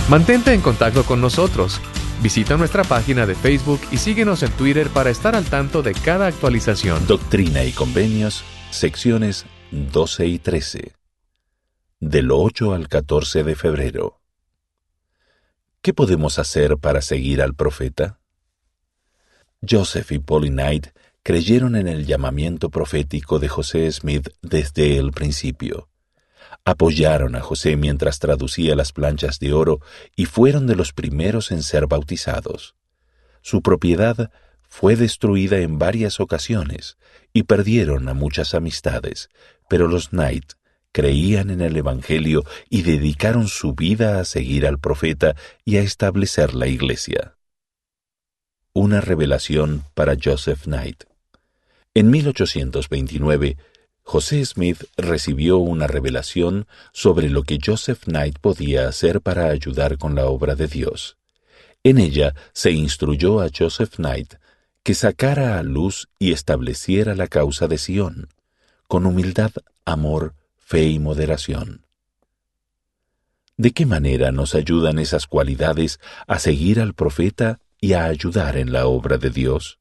Mantente en contacto con nosotros. Visita nuestra página de Facebook y síguenos en Twitter para estar al tanto de cada actualización. Doctrina y Convenios, secciones 12 y 13. Del 8 al 14 de febrero. ¿Qué podemos hacer para seguir al profeta? Joseph y Polly Knight creyeron en el llamamiento profético de José Smith desde el principio. Apoyaron a José mientras traducía las planchas de oro y fueron de los primeros en ser bautizados. Su propiedad fue destruida en varias ocasiones y perdieron a muchas amistades, pero los Knight creían en el Evangelio y dedicaron su vida a seguir al profeta y a establecer la iglesia. Una revelación para Joseph Knight. En 1829, José Smith recibió una revelación sobre lo que Joseph Knight podía hacer para ayudar con la obra de Dios. En ella se instruyó a Joseph Knight que sacara a luz y estableciera la causa de Sion, con humildad, amor, fe y moderación. ¿De qué manera nos ayudan esas cualidades a seguir al profeta y a ayudar en la obra de Dios?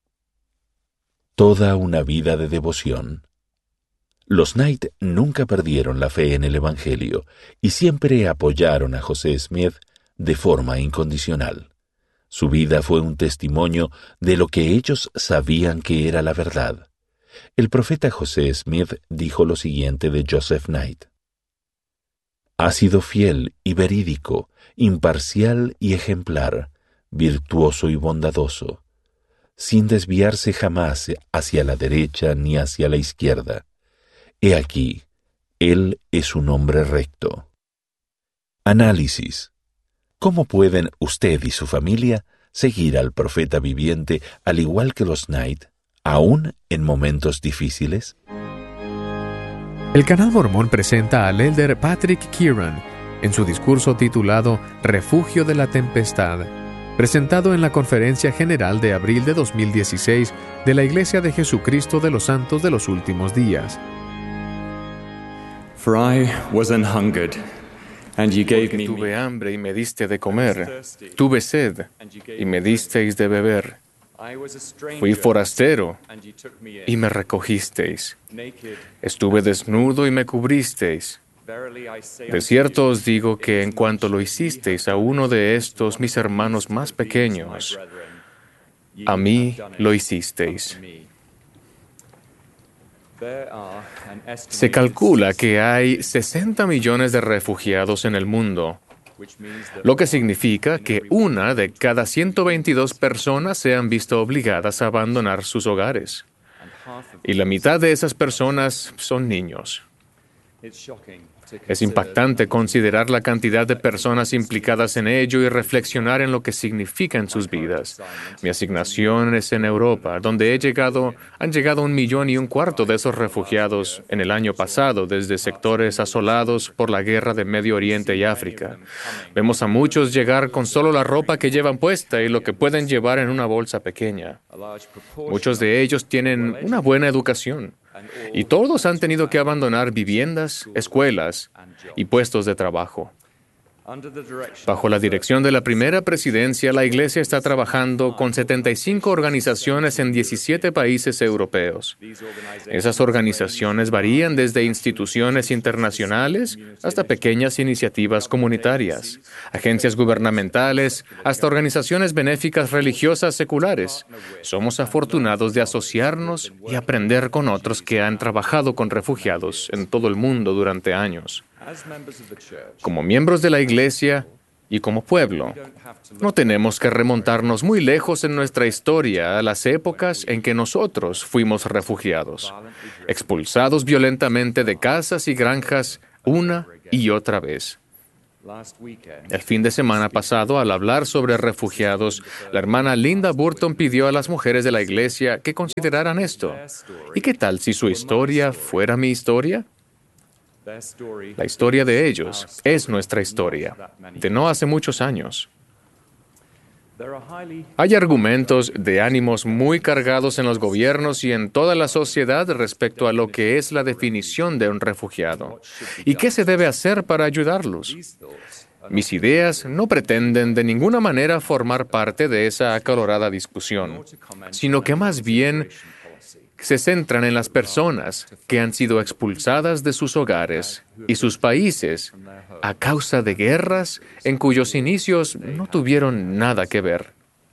Toda una vida de devoción. Los Knight nunca perdieron la fe en el Evangelio y siempre apoyaron a José Smith de forma incondicional. Su vida fue un testimonio de lo que ellos sabían que era la verdad. El profeta José Smith dijo lo siguiente de Joseph Knight: «Ha sido fiel y verídico, imparcial y ejemplar, virtuoso y bondadoso, sin desviarse jamás hacia la derecha ni hacia la izquierda. He aquí, él es un hombre recto». Análisis. ¿Cómo pueden usted y su familia seguir al profeta viviente al igual que los Knight, aún en momentos difíciles? El Canal Mormón presenta al elder Patrick Kieran en su discurso titulado Refugio de la Tempestad, presentado en la Conferencia General de abril de 2016 de la Iglesia de Jesucristo de los Santos de los Últimos Días. For I was an hungered, and ye gave me Tuve meat. hambre y me diste de comer. Tuve sed y me disteis de beber. I was a stranger, Fui forastero and ye took me y in. me recogisteis. Naked, Estuve desnudo y me cubristeis. verily I say De unto cierto you, os digo it que is en not cuanto lo so ye hicisteis have a done uno it de to estos mis one of hermanos these más of these, my pequeños, brethren, ye a mí have done it lo hicisteis. unto me. There are an Se estimated calcula 60, que hay 60 millones de refugiados en el mundo, which means that lo que one significa in que every una de cada 122 personas se han visto obligadas a abandonar sus hogares. and half of Y la these. mitad de esas personas son niños. It's shocking to Es consider impactante the considerar la cantidad de personas implicadas en ello y reflexionar en lo que significa en sus vidas. Mi asignación es en Europa, donde han llegado 1,25 millones de esos refugiados en el año pasado, desde sectores asolados por la guerra de Medio Oriente y África. Vemos a muchos llegar con solo la ropa que llevan puesta y lo que pueden llevar en una bolsa pequeña. a large proportion Muchos de ellos tienen una buena educación. Y todos han tenido que abandonar viviendas, escuelas y puestos de trabajo. under the direction Bajo la dirección de la primera presidencia, la Iglesia está trabajando con 75 organizaciones en 17 países europeos. Esas organizaciones varían desde instituciones internacionales hasta pequeñas iniciativas comunitarias, agencias gubernamentales, hasta organizaciones benéficas religiosas seculares. Somos afortunados de asociarnos y aprender con otros que han trabajado con refugiados en todo el mundo durante años. as members of the church. Como miembros de la Iglesia y como pueblo, no tenemos que remontarnos muy lejos en nuestra historia a las épocas en que nosotros fuimos refugiados, expulsados violentamente de casas y granjas una y otra vez. Last weekend, El fin de semana pasado, al hablar sobre refugiados, la hermana Linda Burton pidió a las mujeres de la Iglesia que consideraran esto. ¿Y qué tal si su historia fuera mi historia? their story La historia de ellos es nuestra historia, de no hace muchos años. there are highly Hay argumentos de ánimos muy cargados en los gobiernos y en toda la sociedad respecto a lo que es la definición de un refugiado y qué se debe hacer para ayudarlos. these thoughts Mis ideas no pretenden de ninguna manera formar parte de esa acalorada discusión, sino que más bien se centran en las personas que han sido expulsadas de sus hogares y sus países a causa de guerras en cuyos inicios no tuvieron nada que ver.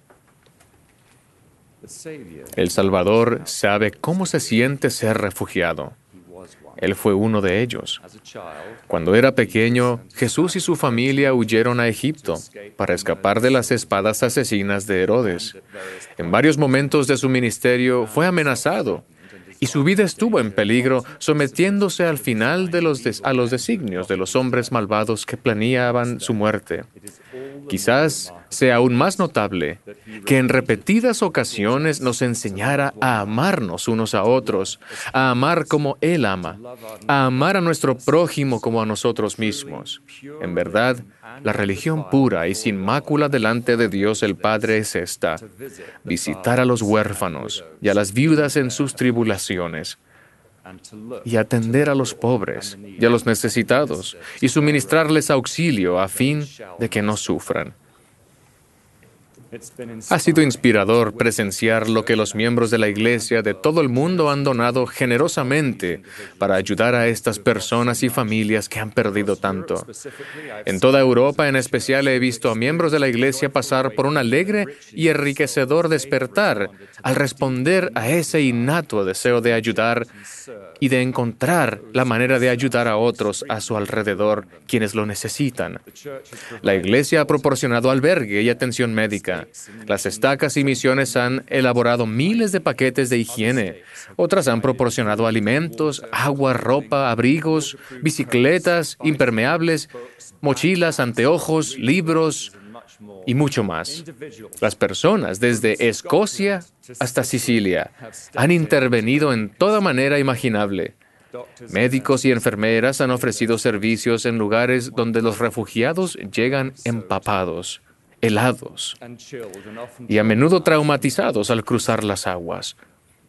El Salvador sabe cómo se siente ser refugiado. Él fue uno de ellos. Cuando era pequeño, Jesús y su familia huyeron a Egipto para escapar de las espadas asesinas de Herodes. En varios momentos de su ministerio fue amenazado y su vida estuvo en peligro, sometiéndose al final a los designios de los hombres malvados que planeaban su muerte. Quizás sea aún más notable que en repetidas ocasiones nos enseñara a amarnos unos a otros, a amar como Él ama, a amar a nuestro prójimo como a nosotros mismos. En verdad, la religión pura y sin mácula delante de Dios el Padre es esta: visitar a los huérfanos y a las viudas en sus tribulaciones, y atender a los pobres y a los necesitados, y suministrarles auxilio a fin de que no sufran. Ha sido inspirador presenciar lo que los miembros de la Iglesia de todo el mundo han donado generosamente para ayudar a estas personas y familias que han perdido tanto. En toda Europa, en especial, he visto a miembros de la Iglesia pasar por un alegre y enriquecedor despertar al responder a ese innato deseo de ayudar y de encontrar la manera de ayudar a otros a su alrededor, quienes lo necesitan. La Iglesia ha proporcionado albergue y atención médica. Las estacas y misiones han elaborado miles de paquetes de higiene. Otras han proporcionado alimentos, agua, ropa, abrigos, bicicletas, impermeables, mochilas, anteojos, libros y mucho más. Las personas, desde Escocia hasta Sicilia, han intervenido en toda manera imaginable. Médicos y enfermeras han ofrecido servicios en lugares donde los refugiados llegan empapados, helados y a menudo traumatizados al cruzar las aguas.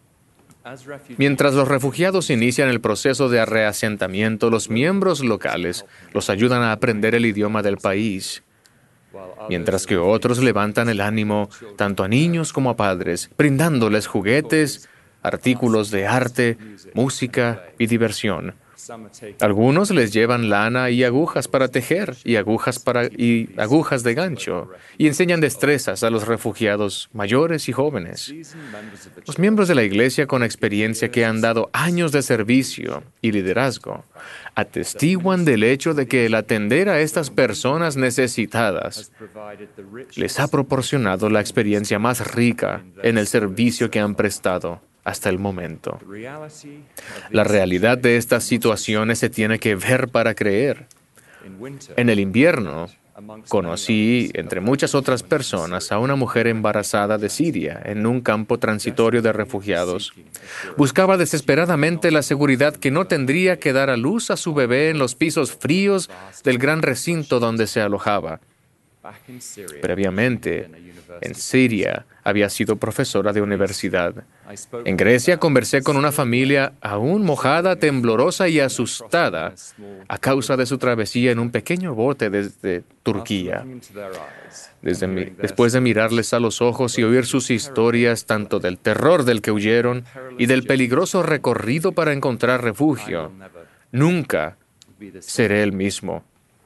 Mientras los refugiados inician el proceso de reasentamiento, los miembros locales los ayudan a aprender el idioma del país, mientras que otros levantan el ánimo tanto a niños como a padres, brindándoles juguetes, artículos de arte, música y diversión. Algunos les llevan lana y agujas para tejer y agujas de gancho y enseñan destrezas a los refugiados mayores y jóvenes. Los miembros de la Iglesia con experiencia que han dado años de servicio y liderazgo atestiguan del hecho de que el atender a estas personas necesitadas les ha proporcionado la experiencia más rica en el servicio que han prestado hasta el momento. La realidad de estas situaciones se tiene que ver para creer. En el invierno, conocí, entre muchas otras personas, a una mujer embarazada de Siria en un campo transitorio de refugiados. Buscaba desesperadamente la seguridad que no tendría que dar a luz a su bebé en los pisos fríos del gran recinto donde se alojaba. Previamente, en Siria, había sido profesora de universidad. En Grecia conversé con una familia aún mojada, temblorosa y asustada a causa de su travesía en un pequeño bote desde Turquía. Después de mirarles a los ojos y oír sus historias, tanto del terror del que huyeron y del peligroso recorrido para encontrar refugio, nunca seré el mismo.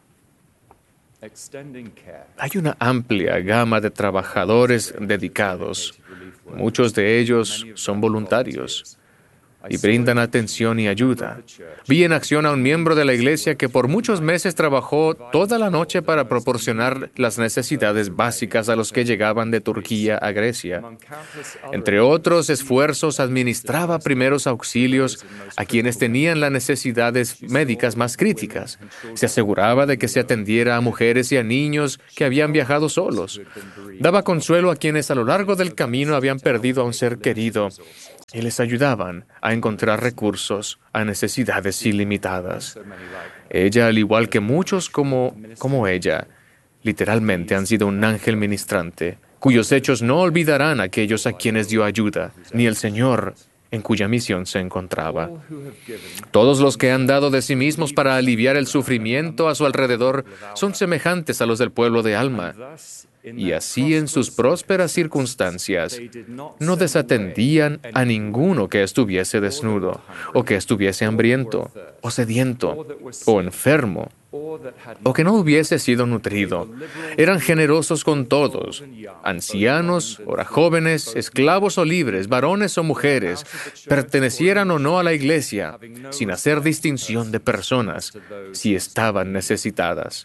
Hay una amplia gama de trabajadores dedicados. Muchos de ellos son voluntarios y brindan atención y ayuda. Vi en acción a un miembro de la Iglesia que por muchos meses trabajó toda la noche para proporcionar las necesidades básicas a los que llegaban de Turquía a Grecia. Entre otros esfuerzos, administraba primeros auxilios a quienes tenían las necesidades médicas más críticas. Se aseguraba de que se atendiera a mujeres y a niños que habían viajado solos. Daba consuelo a quienes a lo largo del camino habían perdido a un ser querido y les ayudaban a encontrar recursos a necesidades ilimitadas. Ella, al igual que muchos como ella, literalmente han sido un ángel ministrante, cuyos hechos no olvidarán a aquellos a quienes dio ayuda, ni el Señor, en cuya misión se encontraba. Todos los que han dado de sí mismos para aliviar el sufrimiento a su alrededor son semejantes a los del pueblo de Alma. Y así en sus prósperas circunstancias no desatendían a ninguno que estuviese desnudo, o que estuviese hambriento, o sediento, o enfermo, o que no hubiese sido nutrido. Eran generosos con todos, ancianos, ora jóvenes, esclavos o libres, varones o mujeres, pertenecieran o no a la iglesia, sin hacer distinción de personas, si estaban necesitadas.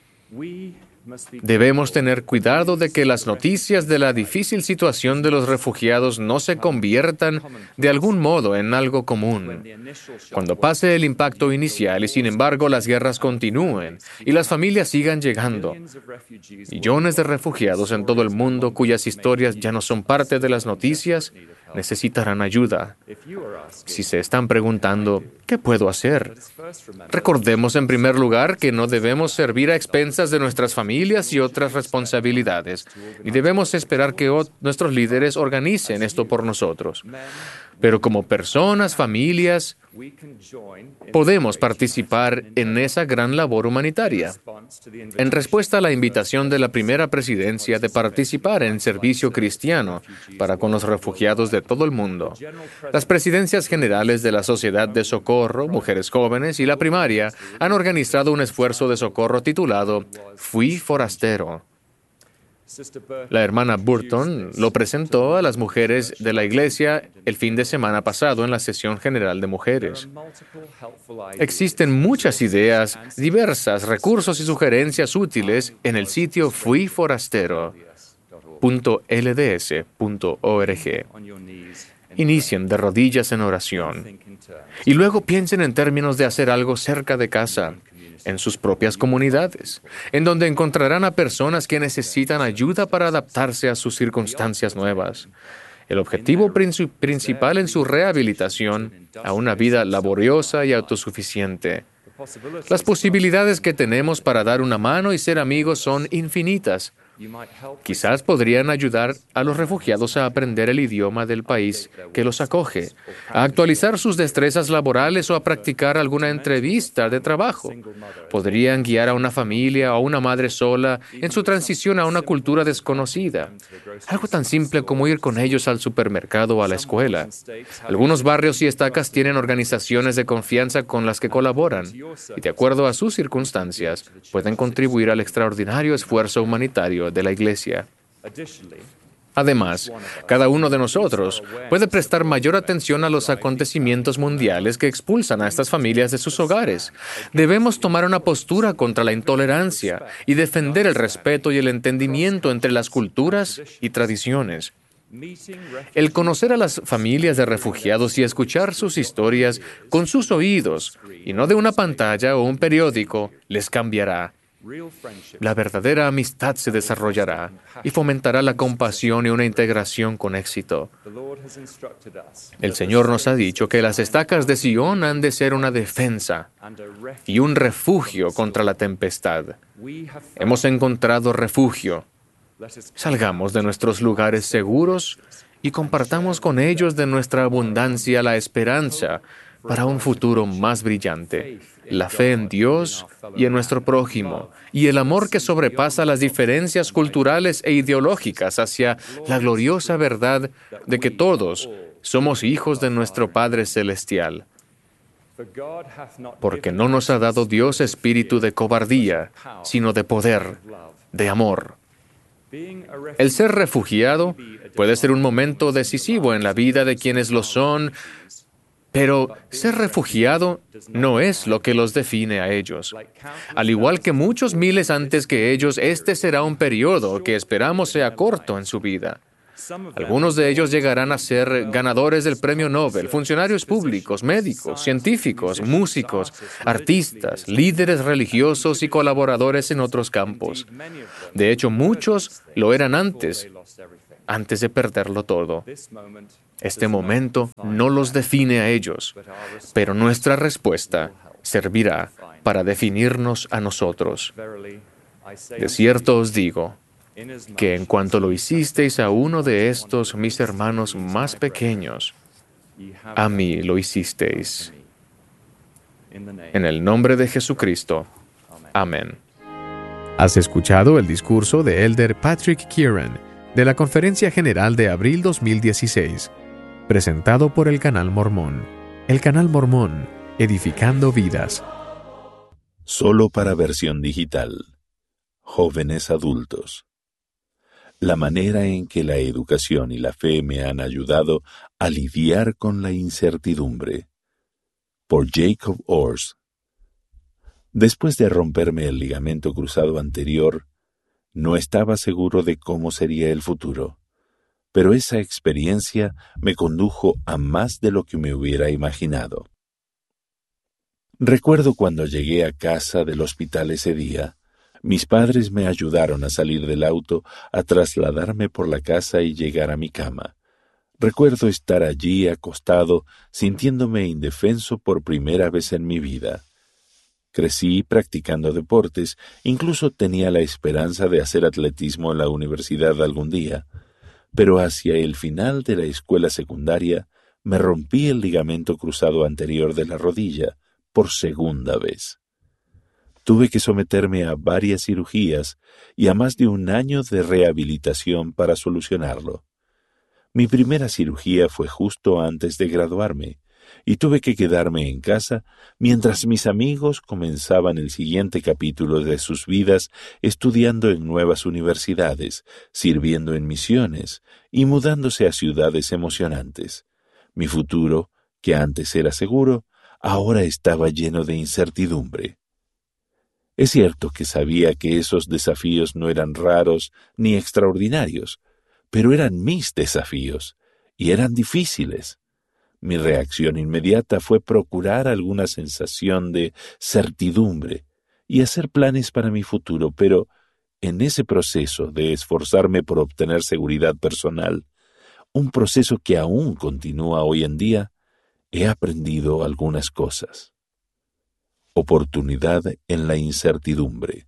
Debemos tener cuidado de que las noticias de la difícil situación de los refugiados no se conviertan de algún modo en algo común. Cuando pase el impacto inicial y sin embargo las guerras continúen y las familias sigan llegando, millones de refugiados en todo el mundo cuyas historias ya no son parte de las noticias necesitarán ayuda. Si se están preguntando, ¿qué puedo hacer? Recordemos en primer lugar que no debemos servir a expensas de nuestras familias y otras responsabilidades, ni debemos esperar que nuestros líderes organicen esto por nosotros. Pero como personas, familias, podemos participar en esa gran labor humanitaria. En respuesta a la invitación de la primera presidencia de participar en servicio cristiano para con los refugiados de todo el mundo, las presidencias generales de la Sociedad de Socorro, Mujeres Jóvenes y la primaria han organizado un esfuerzo de socorro titulado Fui Forastero. La hermana Burton lo presentó a las mujeres de la iglesia el fin de semana pasado en la sesión general de mujeres. Existen muchas ideas, diversas recursos y sugerencias útiles en el sitio fuiforastero.lds.org. Inicien de rodillas en oración y luego piensen en términos de hacer algo cerca de casa, en sus propias comunidades, en donde encontrarán a personas que necesitan ayuda para adaptarse a sus circunstancias nuevas. El objetivo principal en su rehabilitación a una vida laboriosa y autosuficiente. Las posibilidades que tenemos para dar una mano y ser amigos son infinitas. Quizás podrían ayudar a los refugiados a aprender el idioma del país que los acoge, a actualizar sus destrezas laborales o a practicar alguna entrevista de trabajo. Podrían guiar a una familia o a una madre sola en su transición a una cultura desconocida. Algo tan simple como ir con ellos al supermercado o a la escuela. Algunos barrios y estacas tienen organizaciones de confianza con las que colaboran y, de acuerdo a sus circunstancias, pueden contribuir al extraordinario esfuerzo humanitario de la Iglesia. Además, cada uno de nosotros puede prestar mayor atención a los acontecimientos mundiales que expulsan a estas familias de sus hogares. Debemos tomar una postura contra la intolerancia y defender el respeto y el entendimiento entre las culturas y tradiciones. El conocer a las familias de refugiados y escuchar sus historias con sus oídos y no de una pantalla o un periódico les cambiará. La verdadera amistad se desarrollará y fomentará la compasión y una integración con éxito. El Señor nos ha dicho que las estacas de Sion han de ser una defensa y un refugio contra la tempestad. Hemos encontrado refugio. Salgamos de nuestros lugares seguros y compartamos con ellos de nuestra abundancia la esperanza para un futuro más brillante, la fe en Dios y en nuestro prójimo, y el amor que sobrepasa las diferencias culturales e ideológicas hacia la gloriosa verdad de que todos somos hijos de nuestro Padre Celestial. Porque no nos ha dado Dios espíritu de cobardía, sino de poder, de amor. El ser refugiado puede ser un momento decisivo en la vida de quienes lo son, pero ser refugiado no es lo que los define a ellos. Al igual que muchos miles antes que ellos, este será un periodo que esperamos sea corto en su vida. Algunos de ellos llegarán a ser ganadores del premio Nobel, funcionarios públicos, médicos, científicos, músicos, artistas, líderes religiosos y colaboradores en otros campos. De hecho, muchos lo eran antes de perderlo todo. Este momento no los define a ellos, pero nuestra respuesta servirá para definirnos a nosotros. De cierto os digo, que en cuanto lo hicisteis a uno de estos mis hermanos más pequeños, A mí lo hicisteis. En el nombre de Jesucristo. Amén. Has escuchado el discurso de Elder Patrick Kieran de la Conferencia General de abril 2016, presentado por el Canal Mormón. El Canal Mormón, edificando vidas. Solo para versión digital. Jóvenes adultos. La manera en que la educación y la fe me han ayudado a lidiar con la incertidumbre. Por Jacob Ors. Después de romperme el ligamento cruzado anterior, no estaba seguro de cómo sería el futuro, pero esa experiencia me condujo a más de lo que me hubiera imaginado. Recuerdo cuando llegué a casa del hospital ese día, mis padres me ayudaron a salir del auto, a trasladarme por la casa y llegar a mi cama. Recuerdo estar allí acostado, sintiéndome indefenso por primera vez en mi vida. Crecí practicando deportes, incluso tenía la esperanza de hacer atletismo en la universidad algún día, pero hacia el final de la escuela secundaria me rompí el ligamento cruzado anterior de la rodilla por segunda vez. Tuve que someterme a varias cirugías y a más de un año de rehabilitación para solucionarlo. Mi primera cirugía fue justo antes de graduarme, y tuve que quedarme en casa mientras mis amigos comenzaban el siguiente capítulo de sus vidas estudiando en nuevas universidades, sirviendo en misiones y mudándose a ciudades emocionantes. Mi futuro, que antes era seguro, ahora estaba lleno de incertidumbre. Es cierto que sabía que esos desafíos no eran raros ni extraordinarios, pero eran mis desafíos, y eran difíciles. Mi reacción inmediata fue procurar alguna sensación de certidumbre y hacer planes para mi futuro, pero en ese proceso de esforzarme por obtener seguridad personal, un proceso que aún continúa hoy en día, he aprendido algunas cosas. Oportunidad en la incertidumbre.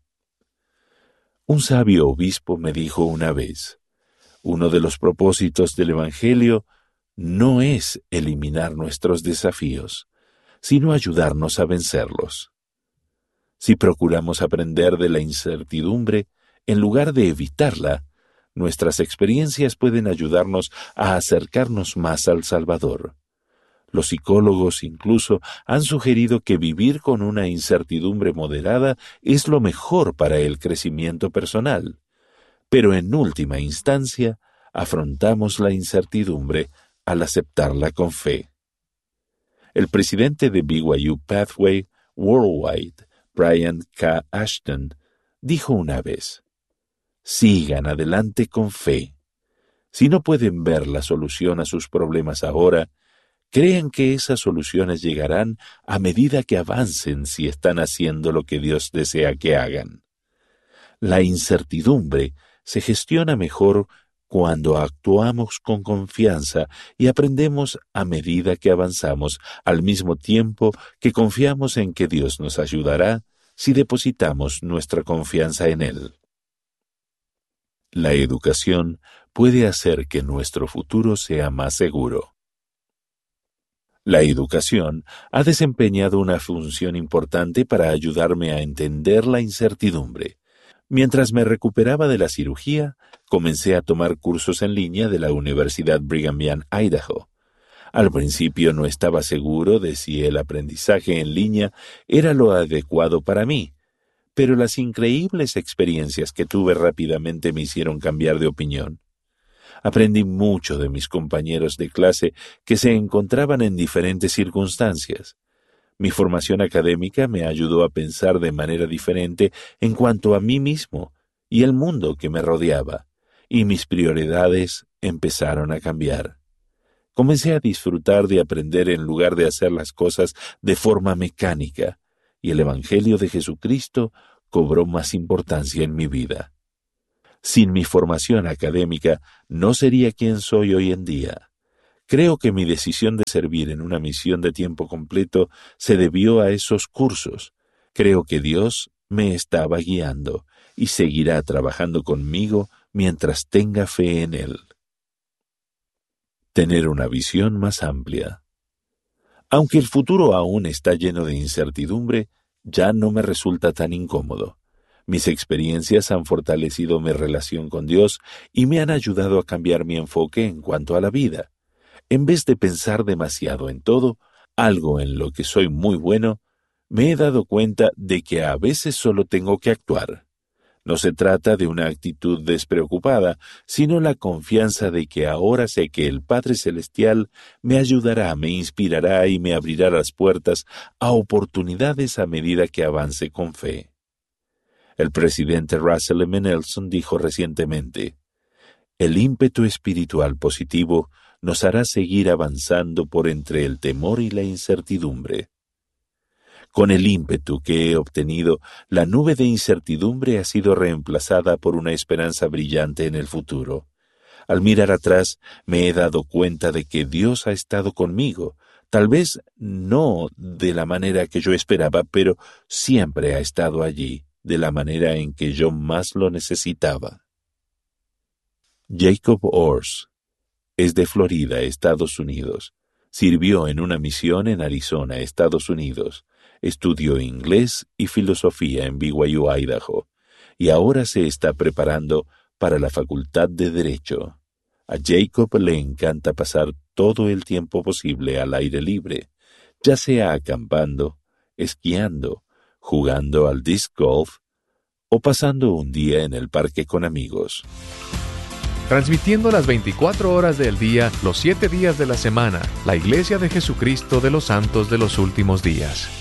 Un sabio obispo me dijo una vez, uno de los propósitos del Evangelio no es eliminar nuestros desafíos, sino ayudarnos a vencerlos. Si procuramos aprender de la incertidumbre, en lugar de evitarla, nuestras experiencias pueden ayudarnos a acercarnos más al Salvador. Los psicólogos incluso han sugerido que vivir con una incertidumbre moderada es lo mejor para el crecimiento personal. Pero en última instancia, afrontamos la incertidumbre al aceptarla con fe. El presidente de BYU Pathway Worldwide, Brian K. Ashton, dijo una vez, «Sigan adelante con fe. Si no pueden ver la solución a sus problemas ahora, crean que esas soluciones llegarán a medida que avancen si están haciendo lo que Dios desea que hagan. La incertidumbre se gestiona mejor cuando actuamos con confianza y aprendemos a medida que avanzamos, al mismo tiempo que confiamos en que Dios nos ayudará si depositamos nuestra confianza en Él. La educación puede hacer que nuestro futuro sea más seguro. La educación ha desempeñado una función importante para ayudarme a entender la incertidumbre. Mientras me recuperaba de la cirugía, comencé a tomar cursos en línea de la Universidad Brigham Young, Idaho. Al principio no estaba seguro de si el aprendizaje en línea era lo adecuado para mí, pero las increíbles experiencias que tuve rápidamente me hicieron cambiar de opinión. Aprendí mucho de mis compañeros de clase que se encontraban en diferentes circunstancias. Mi formación académica me ayudó a pensar de manera diferente en cuanto a mí mismo y el mundo que me rodeaba, y mis prioridades empezaron a cambiar. Comencé a disfrutar de aprender en lugar de hacer las cosas de forma mecánica, y el Evangelio de Jesucristo cobró más importancia en mi vida. Sin mi formación académica, no sería quien soy hoy en día. Creo que mi decisión de servir en una misión de tiempo completo se debió a esos cursos. Creo que Dios me estaba guiando y seguirá trabajando conmigo mientras tenga fe en Él. Tener una visión más amplia. Aunque el futuro aún está lleno de incertidumbre, ya no me resulta tan incómodo. Mis experiencias han fortalecido mi relación con Dios y me han ayudado a cambiar mi enfoque en cuanto a la vida. En vez de pensar demasiado en todo, algo en lo que soy muy bueno, me he dado cuenta de que a veces solo tengo que actuar. No se trata de una actitud despreocupada, sino la confianza de que ahora sé que el Padre Celestial me ayudará, me inspirará y me abrirá las puertas a oportunidades a medida que avance con fe. El presidente Russell M. Nelson dijo recientemente: "El ímpetu espiritual positivo nos hará seguir avanzando por entre el temor y la incertidumbre". Con el ímpetu que he obtenido, la nube de incertidumbre ha sido reemplazada por una esperanza brillante en el futuro. Al mirar atrás, me he dado cuenta de que Dios ha estado conmigo, tal vez no de la manera que yo esperaba, pero siempre ha estado allí, de la manera en que yo más lo necesitaba. Jacob Ors es de Florida, Estados Unidos. Sirvió en una misión en Arizona, Estados Unidos. Estudió inglés y filosofía en BYU, Idaho, y ahora se está preparando para la Facultad de Derecho. A Jacob le encanta pasar todo el tiempo posible al aire libre, ya sea acampando, esquiando, jugando al disc golf o pasando un día en el parque con amigos. Transmitiendo las 24 horas del día, los 7 días de la semana, la Iglesia de Jesucristo de los Santos de los Últimos Días.